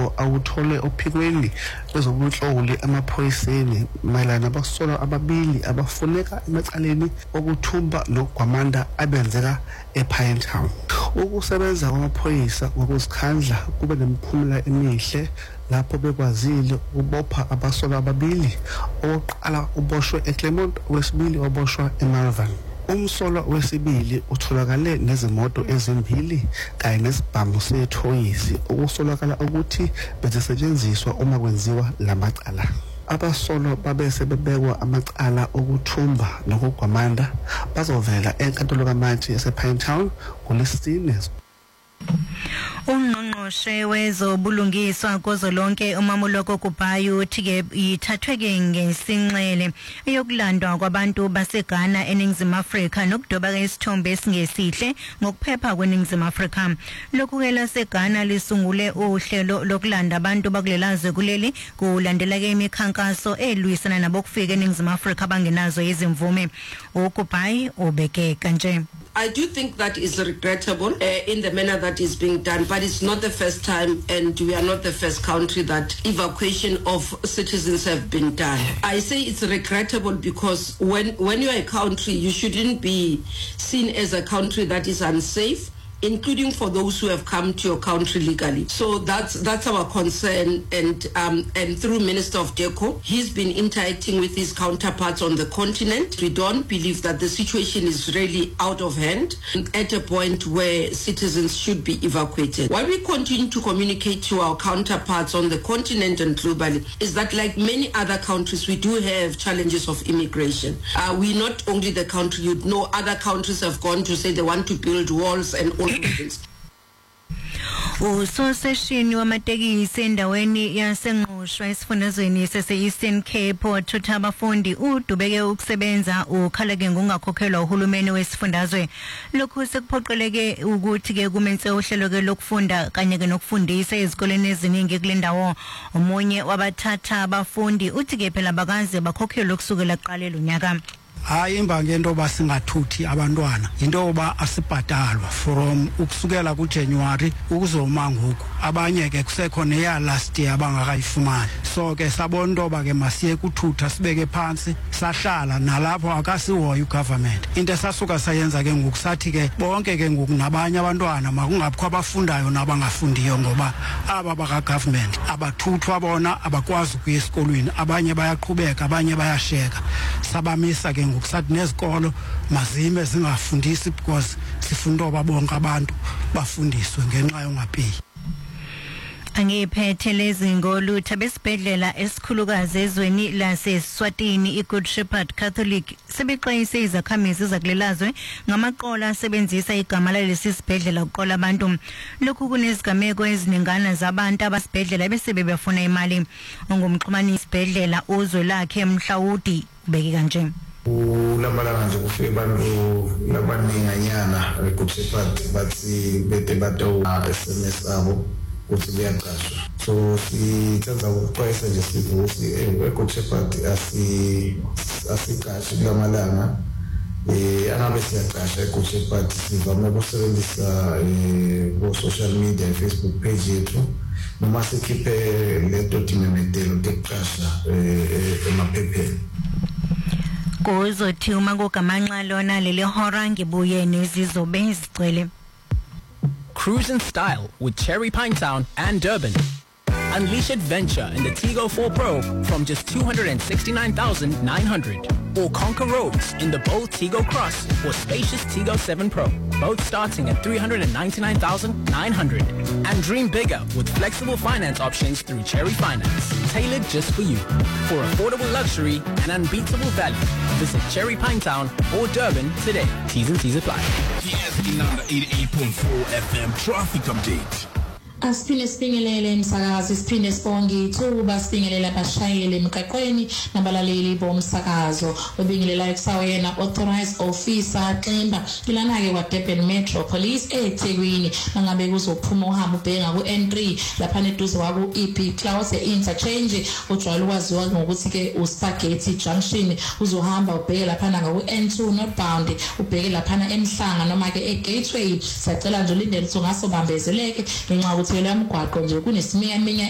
umbiko awuthole ophikweni kwezobunhloli amaphoyiseni mayelana nabasolwa ababili abafuneka emacaleni okuthumba nokugwamanda abenzeka ePinetown. Ukusebenza kwamaphoyisa ngokuzikhandla kube nemiphumela emihle lapho bekwazile ukubopha abasolwa ababili, owokuqala uboshwe eClermont, owesibili waboshwa eMalvern. Umsolwa wesibili utholakale nezimoto ezimbili kanye nesibhamu sethoyizi okusolakala ukuthi bezisetshenziswa uma kwenziwa lamacala. Abasolwa babese bebekwa amacala okuthumba nokugwamanda bazovela enkantolo kamantshi yasePinetown ngoLwesine. Ungqongqoshe wezobulungiswa kozolonke uMamuloko Kubayi uthi-ke ithathweke ngesinxele eyokulandwa kwabantu baseGhana eNingizimu Afrika nokudoba isithombe esingesihle ngokuphepha kweNingizimu Afrika. Lokhu-ke laseGhana lisungule uhlelo lokulanda abantu bakulelazwe kuleli kulandela-ke imikhankaso elwisana nabokufika eNingizimu Afrika bangenazo izimvume. uKubayi ubeke kanje. I do think that is regrettable in the manner that is being done, but it's not the first time and we are not the first country that evacuation of citizens have been done. I say it's regrettable because when you are a country, you shouldn't be seen as a country that is unsafe, including for those who have come to your country legally. So that's our concern, and through Minister of Deco, he's been interacting with his counterparts on the continent. We don't believe that the situation is really out of hand at a point where citizens should be evacuated. What we continue to communicate to our counterparts on the continent and globally is that, like many other countries, we do have challenges of immigration. We're not only the country, you know, other countries have gone to say they want to build walls and all. Usoseshini wamatekisi endaweni yaseNgqushwa esifundazweni sase-Eastern Cape wathutha abafundi udubeke ukusebenza ukhalake ngokungakhokhelwa uhulumeni wesifundazwe. Lokhu sekuphoqeleke ukuthi-ke kumenze uhlelo-ke lokufunda kanye-ke nokufundisa ezikoleni eziningi kule ndawo. Omunye wabathatha abafundi uthi-ke phela bakaze bakhokhelwe kusukela kuqaleni unyaka. Hayi imbangi into basingathuthi abantwana into oba asibhatalwa from ukusukela kuJanuary ukuzoma ngoku abanye ke kusekhona eya last year abangakayifumani. So ke sabona into ba ke masiye kuthutha sibeke phansi sahlala nalapho akasihoya ugovernment. Into esasuka sayenza ke ngoku sathi ke bonke ke ngoku nabanye abantwana makungaphi abafundayo nabangafundiyo ngoba aba baka government abathuthwa bona abakwazi ukuya esikolweni, abanye bayaqhubeka abanye bayasheka. Sabamisa ke ngokusathi nezikolo mazime zingafundisi because sifunda bonke abantu bafundiswe ngenxa yongapheli. Angiphethe lezi ngolutha besibhedlela esikhulukazi ezweni laseSwatini iGood Shepherd Catholic sebexwayise izakhamizi zakulelazwe ngamaqola asebenzisa igama lalesi sibhedlela ukuqola abantu. Lokhu kunezigameko eziningana zabantu abasibhedlela bese bebefuna imali. Ongumxhumani isibhedlela uzwe lakhe Mhlawudi ubeke kanje. Ulamalanga nje kufika abantu labaninganyana eGood Shepherd bathi bete bato SMS abo ukuthi kuyaqashwa. So sithenza ukuxwayisa nje sithi ukuthi eGood Shepherd asiqashi kulamalanga angabe siyaqasha eGood Shepherd sivame ukusebenzisa ku social media Facebook page yethu noma sikhiphe le documentelo yokuqasha emaphepheni. Kuzothi uma kugamanxa lona leli hora ngibuye nezizobe ezigcwele. Cruise in style with Cherry Pinetown and Durban. Unleash adventure in the Tigo 4 Pro from just $269,900. Or conquer roads in the bold Tigo Cross or spacious Tigo 7 Pro, both starting at $399,900. And dream bigger with flexible finance options through Cherry Finance, tailored just for you. For affordable luxury and unbeatable value, visit Cherry Pinetown or Durban today. T's and T's apply. Yes, 88.4 FM traffic update. Asiphinde sibingelele umsakazi, siphinde sibonge ithuba sibingelela abashayeli emgaqweni nabalaleli bomsakazo. Obingelela ekusawena authorized officer Xemba kilana ke kwa Durban Metro Police eThekwini mangabe kuzophuma uhamba ubheka ku N3 lapha neduze kwaku EP Clouds interchange ojwayele ukwaziwa ngokuthi ke uSpaghetti Junction uzohamba ubheke lapha ngaku N2 northbound ubheke lapha eMhlanga noma ke eGateway. Sacela nje ulindele ukuthi ungasobambezeleke ngenxa ukuthi le mgwaqo nje kunesiminyaminya